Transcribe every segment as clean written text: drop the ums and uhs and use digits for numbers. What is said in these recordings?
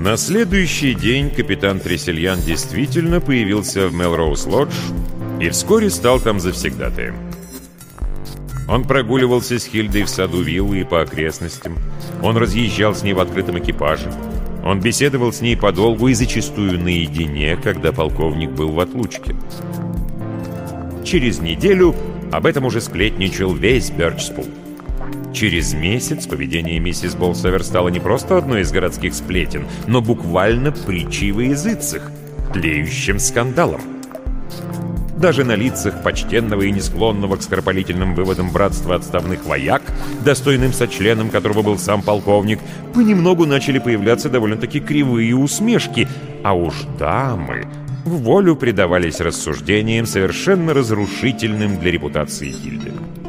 На следующий день капитан Тресельян действительно появился в Мелроуз-Лодж и вскоре стал там завсегдатаем. Он прогуливался с Хильдой в саду виллы и по окрестностям. Он разъезжал с ней в открытом экипаже. Он беседовал с ней подолгу и зачастую наедине, когда полковник был в отлучке. Через неделю об этом уже сплетничал весь Бёрчспул. Через месяц поведение миссис Болсовер стало не просто одной из городских сплетен, но буквально притчей во языцах, тлеющим скандалом. Даже на лицах почтенного и не склонного к скоропалительным выводам братства отставных вояк, достойным сочленом которого был сам полковник, понемногу начали появляться довольно-таки кривые усмешки, а уж дамы в волю предавались рассуждениям, совершенно разрушительным для репутации Хильды.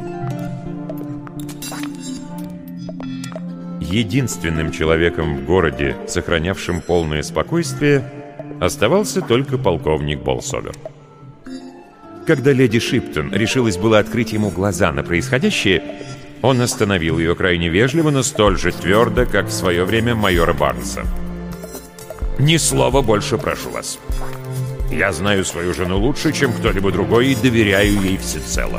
Единственным человеком в городе, сохранявшим полное спокойствие, оставался только полковник Болсовер. Когда леди Шиптон решилась было открыть ему глаза на происходящее, он остановил ее крайне вежливо, но столь же твердо, как в свое время майора Барнса. «Ни слова больше, прошу вас. Я знаю свою жену лучше, чем кто-либо другой, и доверяю ей всецело».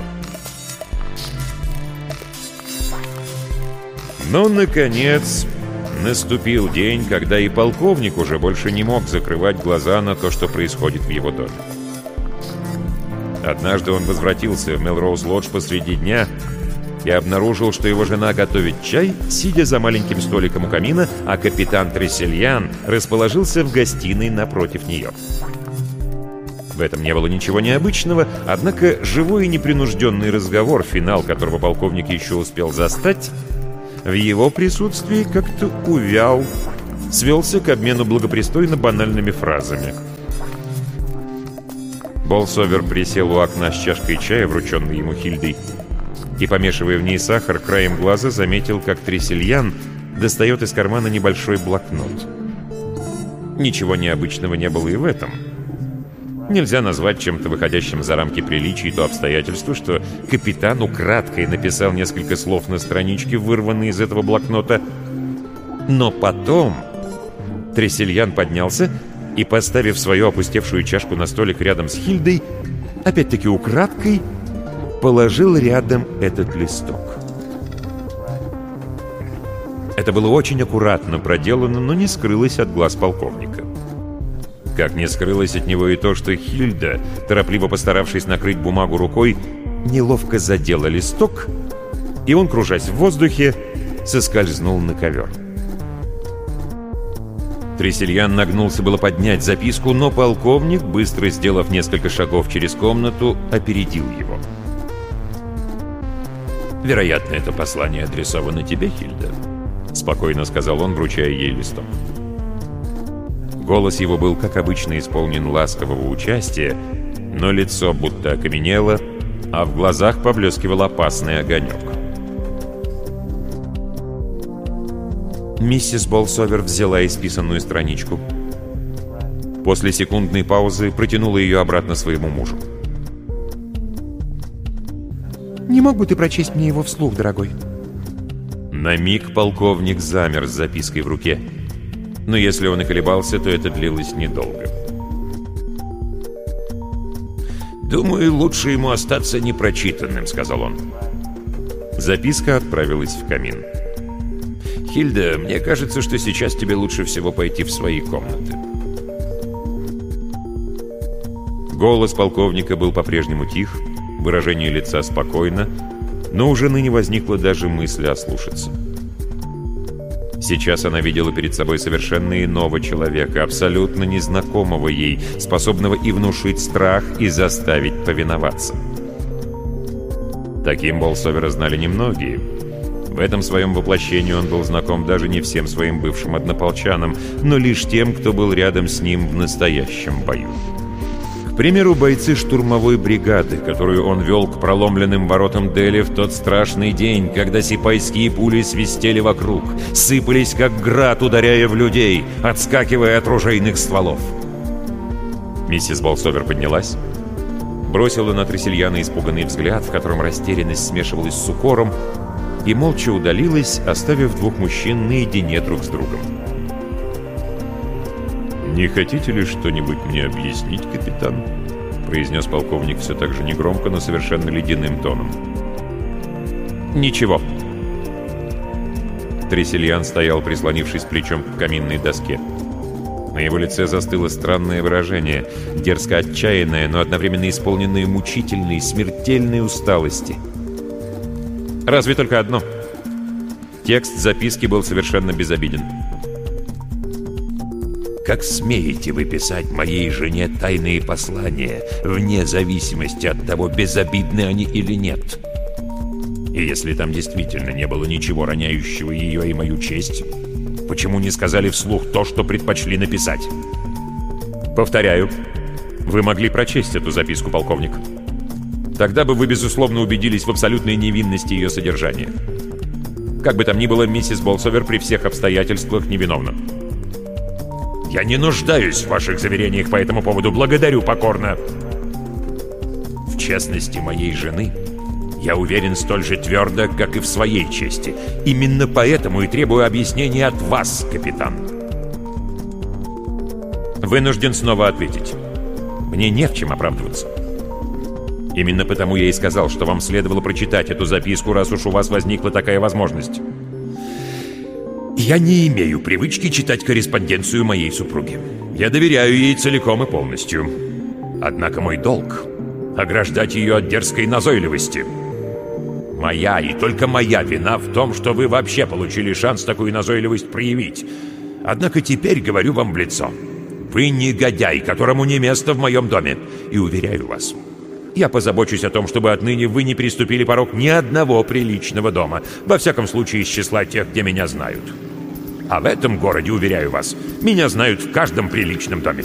Но, наконец, наступил день, когда и полковник уже больше не мог закрывать глаза на то, что происходит в его доме. Однажды он возвратился в Мелроуз-Лодж посреди дня и обнаружил, что его жена готовит чай, сидя за маленьким столиком у камина, а капитан Тресельян расположился в гостиной напротив нее. В этом не было ничего необычного, однако живой и непринужденный разговор, финал которого полковник еще успел застать, в его присутствии как-то увял, свелся к обмену благопристойно банальными фразами. Болсовер присел у окна с чашкой чая, врученной ему Хильдой, и, помешивая в ней сахар, краем глаза заметил, как Тресельян достает из кармана небольшой блокнот. Ничего необычного не было и в этом. Нельзя назвать чем-то выходящим за рамки приличий то обстоятельство, что капитан украдкой написал несколько слов на страничке, вырванные из этого блокнота. Но потом Тресельян поднялся и, поставив свою опустевшую чашку на столик рядом с Хильдой, опять-таки украдкой положил рядом этот листок. Это было очень аккуратно проделано, но не скрылось от глаз полковника. Как не скрылось от него и то, что Хильда, торопливо постаравшись накрыть бумагу рукой, неловко задела листок, и он, кружась в воздухе, соскользнул на ковер. Тресельян нагнулся было поднять записку, но полковник, быстро сделав несколько шагов через комнату, опередил его. «Вероятно, это послание адресовано тебе, Хильда», — спокойно сказал он, вручая ей листок. Голос его был, как обычно, исполнен ласкового участия, но лицо будто окаменело, а в глазах поблескивал опасный огонек. Миссис Болсовер взяла исписанную страничку. После секундной паузы протянула ее обратно своему мужу. «Не мог бы ты прочесть мне его вслух, дорогой?» На миг полковник замер с запиской в руке. Но если он и колебался, то это длилось недолго. «Думаю, лучше ему остаться непрочитанным», — сказал он. Записка отправилась в камин. «Хильда, мне кажется, что сейчас тебе лучше всего пойти в свои комнаты». Голос полковника был по-прежнему тих, выражение лица спокойно, но у жены не возникло даже мысли ослушаться. Сейчас она видела перед собой совершенно иного человека, абсолютно незнакомого ей, способного и внушить страх, и заставить повиноваться. Таким Болсовера знали немногие. В этом своем воплощении он был знаком даже не всем своим бывшим однополчанам, но лишь тем, кто был рядом с ним в настоящем бою. К примеру, бойцы штурмовой бригады, которую он вел к проломленным воротам Дели в тот страшный день, когда сипайские пули свистели вокруг, сыпались как град, ударяя в людей, отскакивая от ружейных стволов. Миссис Болсовер поднялась, бросила на Тресельяна испуганный взгляд, в котором растерянность смешивалась с укором, и молча удалилась, оставив двух мужчин наедине друг с другом. «Не хотите ли что-нибудь мне объяснить, капитан?» — произнес полковник все так же негромко, но совершенно ледяным тоном. «Ничего». Тресельян стоял, прислонившись плечом к каминной доске. На его лице застыло странное выражение, дерзко отчаянное, но одновременно исполненное мучительной, смертельной усталости. «Разве только одно». Текст записки был совершенно безобиден. «Как смеете вы писать моей жене тайные послания, вне зависимости от того, безобидны они или нет? И если там действительно не было ничего роняющего ее и мою честь, почему не сказали вслух то, что предпочли написать?» «Повторяю, вы могли прочесть эту записку, полковник. Тогда бы вы, безусловно, убедились в абсолютной невинности ее содержания. Как бы там ни было, миссис Болсовер при всех обстоятельствах невиновна». «Я не нуждаюсь в ваших заверениях по этому поводу. Благодарю покорно. В честности моей жены я уверен столь же твердо, как и в своей чести. Именно поэтому и требую объяснения от вас, капитан». «Вынужден снова ответить. Мне не в чем оправдываться. Именно потому я и сказал, что вам следовало прочитать эту записку, раз уж у вас возникла такая возможность». «Я не имею привычки читать корреспонденцию моей супруги. Я доверяю ей целиком и полностью. Однако мой долг — ограждать ее от дерзкой назойливости. Моя и только моя вина в том, что вы вообще получили шанс такую назойливость проявить. Однако теперь говорю вам в лицо. Вы негодяй, которому не место в моем доме. И уверяю вас, я позабочусь о том, чтобы отныне вы не переступили порог ни одного приличного дома. Во всяком случае, из числа тех, где меня знают. А в этом городе, уверяю вас, меня знают в каждом приличном доме».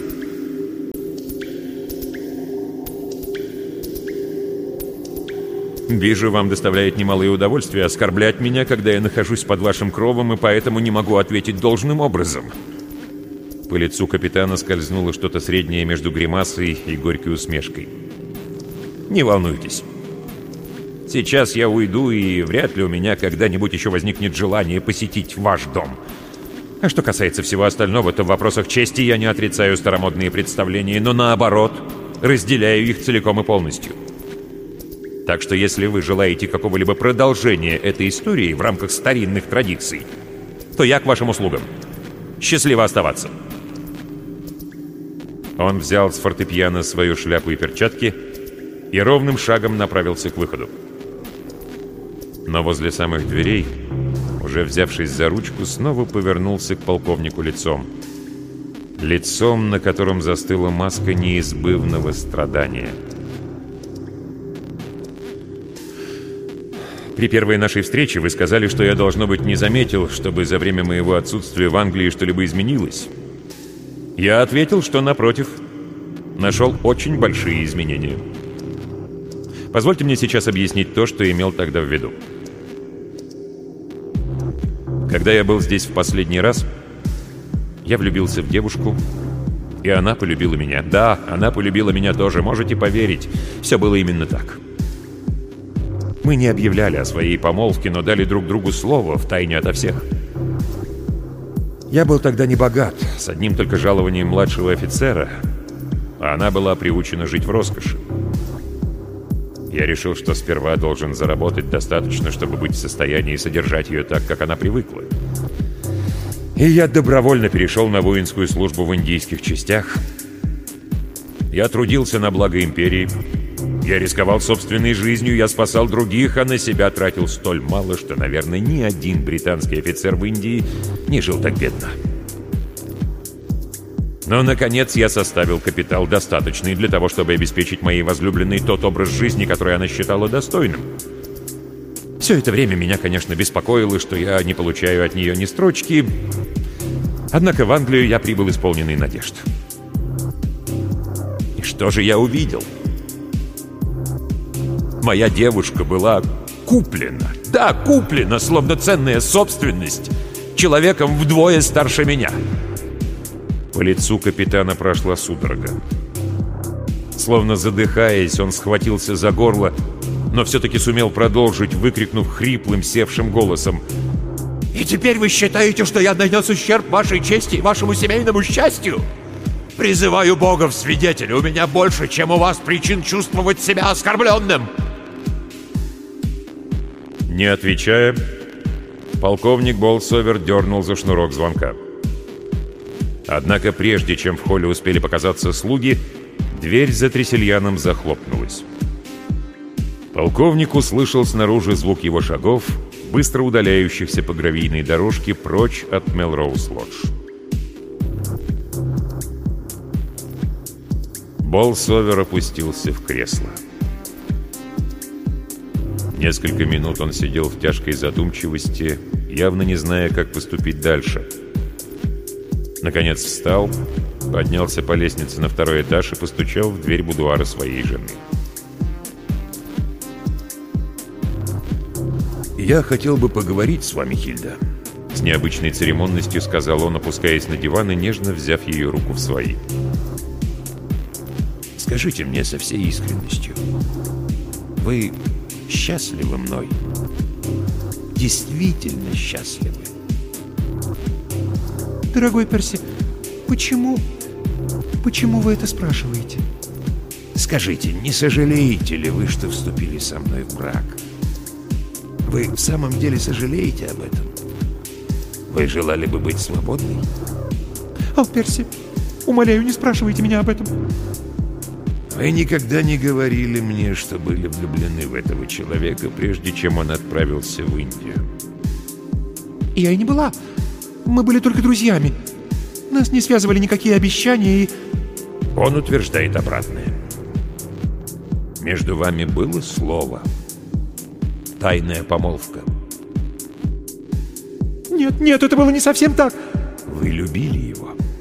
«Вижу, вам доставляет немалое удовольствие оскорблять меня, когда я нахожусь под вашим кровом, и поэтому не могу ответить должным образом». По лицу капитана скользнуло что-то среднее между гримасой и горькой усмешкой. «Не волнуйтесь. Сейчас я уйду, и вряд ли у меня когда-нибудь еще возникнет желание посетить ваш дом. А что касается всего остального, то в вопросах чести я не отрицаю старомодные представления, но наоборот, разделяю их целиком и полностью. Так что если вы желаете какого-либо продолжения этой истории в рамках старинных традиций, то я к вашим услугам. Счастливо оставаться». Он взял с фортепиано свою шляпу и перчатки и ровным шагом направился к выходу. Но возле самых дверей, уже взявшись за ручку, снова повернулся к полковнику лицом. Лицом, на котором застыла маска неизбывного страдания. «При первой нашей встрече вы сказали, что я, должно быть, не заметил, чтобы за время моего отсутствия в Англии что-либо изменилось. Я ответил, что, напротив, нашел очень большие изменения. Позвольте мне сейчас объяснить то, что имел тогда в виду. Когда я был здесь в последний раз, я влюбился в девушку, и она полюбила меня. Да, она полюбила меня тоже, можете поверить. Все было именно так. Мы не объявляли о своей помолвке, но дали друг другу слово втайне ото всех. Я был тогда не богат, с одним только жалованием младшего офицера, а она была приучена жить в роскоши. Я решил, что сперва должен заработать достаточно, чтобы быть в состоянии содержать ее так, как она привыкла. И я добровольно перешел на воинскую службу в индийских частях. Я трудился на благо империи. Я рисковал собственной жизнью, я спасал других, а на себя тратил столь мало, что, наверное, ни один британский офицер в Индии не жил так бедно. Но, наконец, я составил капитал достаточный для того, чтобы обеспечить моей возлюбленной тот образ жизни, который она считала достойным. Все это время меня, конечно, беспокоило, что я не получаю от нее ни строчки. Однако в Англию я прибыл исполненный надежд. И что же я увидел? Моя девушка была куплена. Да, куплена, словно ценная собственность, человеком вдвое старше меня. По лицу капитана прошла судорога. Словно задыхаясь, он схватился за горло, но все-таки сумел продолжить, выкрикнув хриплым, севшим голосом: «И теперь вы считаете, что я нанес ущерб вашей чести и вашему семейному счастью? Призываю Бога в свидетели, у меня больше, чем у вас, причин чувствовать себя оскорбленным!» Не отвечая, полковник Болсовер дернул за шнурок звонка. Однако прежде чем в холле успели показаться слуги, дверь за Тресельяном захлопнулась. Полковник услышал снаружи звук его шагов, быстро удаляющихся по гравийной дорожке прочь от Мелроуз-Лодж. Болсовер опустился в кресло. Несколько минут он сидел в тяжкой задумчивости, явно не зная, как поступить дальше. Наконец встал, поднялся по лестнице на второй этаж и постучал в дверь будуара своей жены. «Я хотел бы поговорить с вами, Хильда», — с необычной церемонностью сказал он, опускаясь на диван и нежно взяв ее руку в свои. «Скажите мне со всей искренностью, вы счастливы мной? Действительно счастливы?» Дорогой Перси, почему вы это спрашиваете? Скажите, не сожалеете ли вы, что вступили со мной в брак? Вы в самом деле сожалеете об этом? Вы желали бы быть свободной? О, Перси, умоляю, не спрашивайте меня об этом. Вы никогда не говорили мне, что были влюблены в этого человека, прежде чем он отправился в Индию. Я и не была. Мы были только друзьями. Нас не связывали никакие обещания и... Он утверждает обратное. Между вами было слово. Тайная помолвка. Нет, это было не совсем так. Вы любили его.